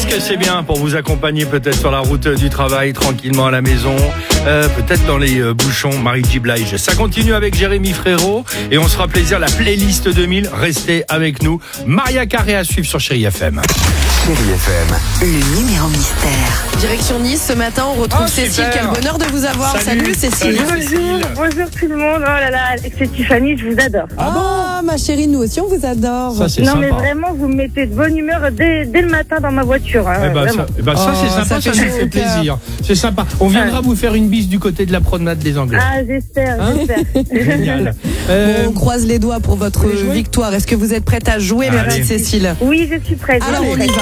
que c'est bien pour vous accompagner peut-être sur la route du travail, tranquillement à la maison, peut-être dans les bouchons. Mary J. Blige. Ça continue avec Jérémy Frérot et on se fera plaisir. La playlist 2000, restez avec nous. Maria Carré à suivre sur Chérie FM. Chérie FM. Le numéro mystère. Direction Nice, ce matin, on retrouve Cécile. Super. Quel bonheur de vous avoir. Salut Cécile. Bonjour tout le monde. Oh là là, Alex et Tiffany, je vous adore. Ah, ma chérie, nous aussi, on vous adore. Ça, c'est Non sympa. mais vraiment, vous me mettez de bonne humeur dès le matin dans ma voiture. Hein, Eh ben, vraiment. ça c'est sympa, ça ça fait nous fait chaud au cœur. plaisir. C'est sympa. On viendra vous faire une bise du côté de la promenade des Anglais. Ah, j'espère. Génial. On croise les doigts pour votre victoire. Est-ce que vous êtes prête à jouer, ma Allez. petite Cécile? Oui, je suis prête. Alors, je on suis y prête.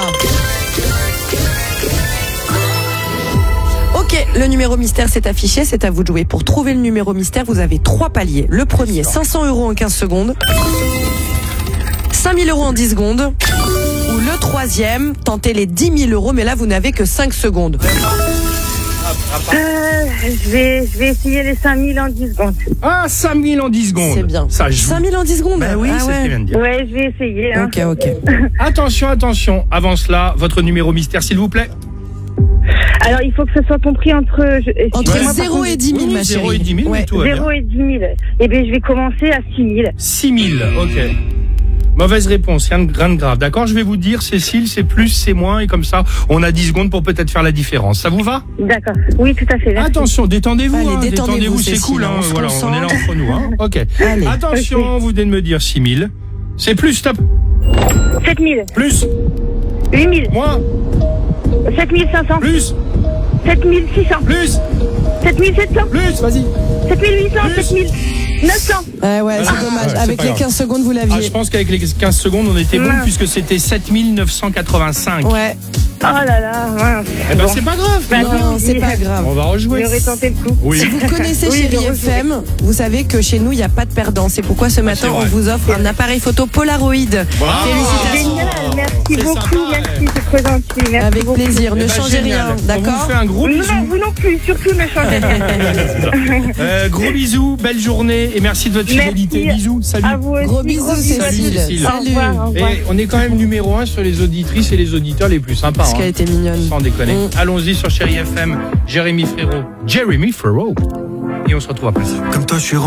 va. Ok, le numéro mystère s'est affiché, c'est à vous de jouer. Pour trouver le numéro mystère, vous avez 3 paliers. Le premier, 500 € en 15 secondes. 5 000 € en 10 secondes. Ou le troisième, tentez les 10 000 €, mais là, vous n'avez que 5 secondes. Je vais essayer les 5000 en 10 secondes. Ah, 5000 en 10 secondes. C'est bien. Ça joue. 5 000 en 10 secondes? Ben oui, Ah c'est ce qu'il vient de dire. Ouais, je vais essayer. Hein. Ok. Attention. Avant cela, votre numéro mystère, s'il vous plaît. Alors, il faut que ce soit compris entre... Entre excusez-moi, par 0 contre, et 10 000, ma 0 chérie. et 10 000, Ouais. mais tout va bien. 0 et 10 000. Eh bien, je vais commencer à 6 000. 6 000, ok. Mauvaise réponse, rien de grave. D'accord, je vais vous dire, Cécile, c'est plus, c'est moins, et comme ça, on a 10 secondes pour peut-être faire la différence. Ça vous va? D'accord. Oui, tout à fait. Merci. Attention, détendez-vous. Allez, hein, détendez-vous, c'est Cécile, cool. Hein, on se voilà, on est là concentre. entre nous. Hein. Ok. Allez. Attention, Ok. vous venez de me dire 6 000. C'est plus, stop. 7 000. Plus, 8 000. moins, 7 500. plus, 7 600. plus, 7 700. plus. Vas-y. 7 800. Plus. 7 900. Ouais, Voilà. c'est dommage. Ouais, c'est Avec pas les grave. 15 secondes, vous Ah, l'aviez. je pense qu'avec les 15 secondes, on était bon Ouais. puisque c'était 7 985. Ouais. Oh là là. Ouais. Eh ben, Bon. c'est pas grave. Bah, Non, c'est pas grave. On va rejouer. J'aurais tenté le coup. Oui. Si vous connaissez Oui, Chérie je rejoue. FM, vous savez que chez nous, il n'y a pas de perdant. C'est pourquoi ce matin, c'est on vrai. vous offre un appareil photo Polaroid. Bravo. Félicitations. Génial, merci C'est beaucoup, sympa, merci, c'est très gentil. Merci Avec beaucoup. plaisir. Eh Ne ben, changez génial. rien, On d'accord? vous fait un gros bisou. Non, vous non plus, surtout ne changez rien. Gros bisous, belle journée et merci de votre Merci. fidélité. Bisous, salut. À vous aussi, Gros bisous, Cécile. Cécile. Au revoir, au revoir. Et on est quand même numéro 1 sur les auditrices et les auditeurs les plus sympas. Parce qu'elle Hein. était mignonne. Sans déconner. Allons-y sur Chérie FM. Jérémy Frérot. Et on se retrouve après ça. Comme toi, je suis